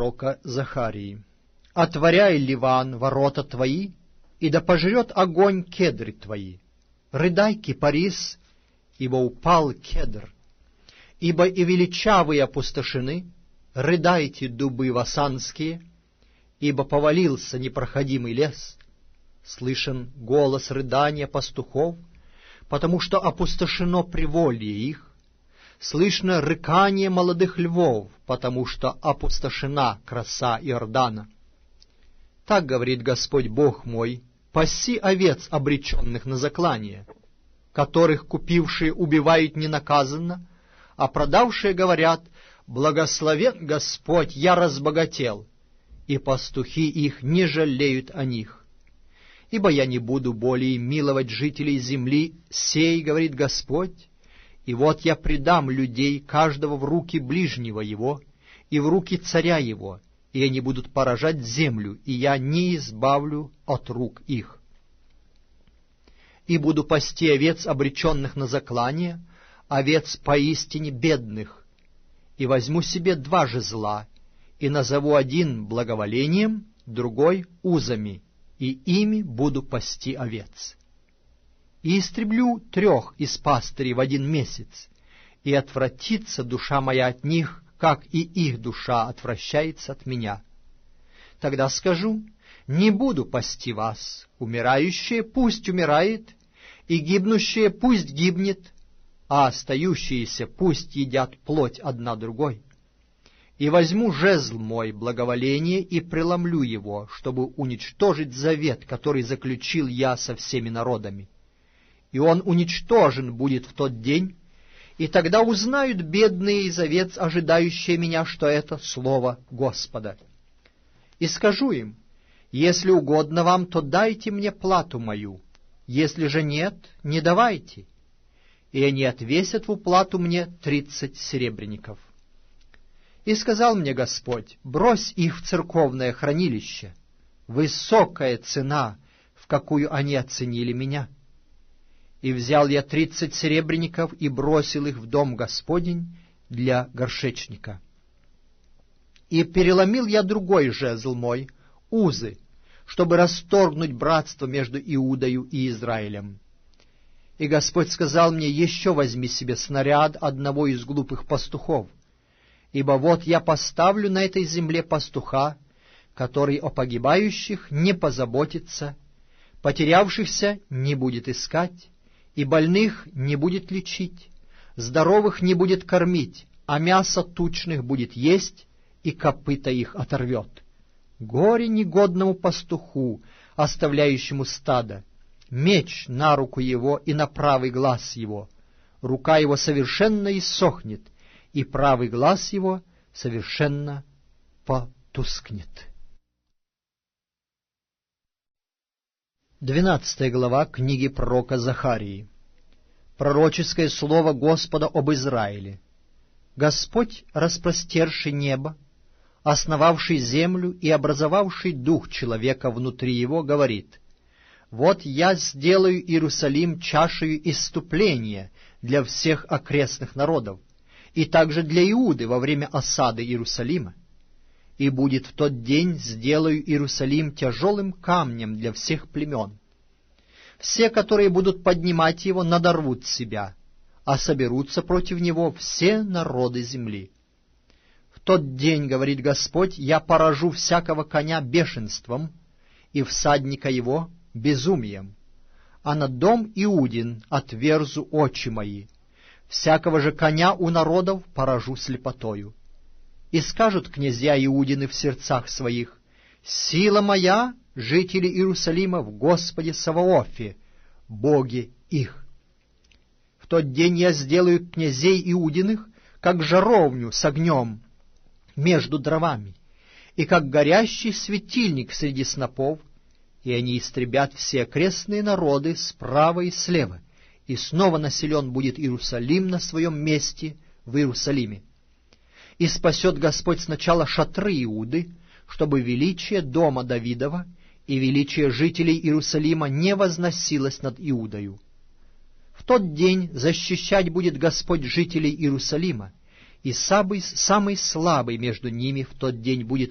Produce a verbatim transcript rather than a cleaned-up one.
пророка Захарии. «Отворяй, Ливан, ворота твои, и да пожрет огонь кедры твои. Рыдай, кипарис, ибо упал кедр. Ибо и величавые опустошены, рыдайте, дубы васанские, ибо повалился непроходимый лес. Слышен голос рыдания пастухов, потому что опустошено приволье их. Слышно рыкание молодых львов, потому что опустошена краса Иордана. Так говорит Господь Бог мой: паси овец, обреченных на заклание, которых купившие убивают ненаказанно, а продавшие говорят: благословен Господь, я разбогател, и пастухи их не жалеют о них. Ибо я не буду более миловать жителей земли сей, говорит Господь, и вот я предам людей, каждого в руки ближнего его, и в руки царя его, и они будут поражать землю, и я не избавлю от рук их. И буду пасти овец, обреченных на заклание, овец поистине бедных, и возьму себе два жезла, и назову один благоволением, другой узами, и ими буду пасти овец. И истреблю трех из пастырей в один месяц, и отвратится душа моя от них, как и их душа отвращается от меня. Тогда скажу: не буду пасти вас, умирающее пусть умирает, и гибнущее пусть гибнет, а остающиеся пусть едят плоть одна другой. И возьму жезл мой благоволение и преломлю его, чтобы уничтожить завет, который заключил я со всеми народами. И он уничтожен будет в тот день, и тогда узнают бедные из овец, ожидающие меня, что это слово Господа. И скажу им: если угодно вам, то дайте мне плату мою, если же нет, не давайте. И они отвесят в уплату мне тридцать серебряников. И сказал мне Господь: брось их в церковное хранилище, высокая цена, в какую они оценили меня. И взял я тридцать серебряников и бросил их в дом Господень для горшечника. И переломил я другой жезл мой, узы, чтобы расторгнуть братство между Иудою и Израилем. И Господь сказал мне: еще возьми себе снаряд одного из глупых пастухов, ибо вот я поставлю на этой земле пастуха, который о погибающих не позаботится, потерявшихся не будет искать, и больных не будет лечить, здоровых не будет кормить, а мясо тучных будет есть, и копыта их оторвет. Горе негодному пастуху, оставляющему стадо, меч на руку его и на правый глаз его, рука его совершенно иссохнет, и правый глаз его совершенно потускнет. Двенадцатая глава книги пророка Захарии. Пророческое слово Господа об Израиле. Господь, распростерший небо, основавший землю и образовавший дух человека внутри его, говорит: «Вот я сделаю Иерусалим чашею исступления для всех окрестных народов, и также для Иуды во время осады Иерусалима. И будет в тот день сделаю Иерусалим тяжелым камнем для всех племен. Все, которые будут поднимать его, надорвут себя, а соберутся против него все народы земли. В тот день, говорит Господь, я поражу всякого коня бешенством, и всадника его безумием, а на дом Иудин отверзу очи мои, всякого же коня у народов поражу слепотою. И скажут князья Иудины в сердцах своих: сила моя, жители Иерусалима, в Господе Саваофе, Боге их. В тот день я сделаю князей Иудиных, как жаровню с огнем между дровами, и как горящий светильник среди снопов, и они истребят все окрестные народы справа и слева, и снова населен будет Иерусалим на своем месте в Иерусалиме. И спасет Господь сначала шатры Иуды, чтобы величие дома Давидова и величие жителей Иерусалима не возносилось над Иудою. В тот день защищать будет Господь жителей Иерусалима, и самый, самый слабый между ними в тот день будет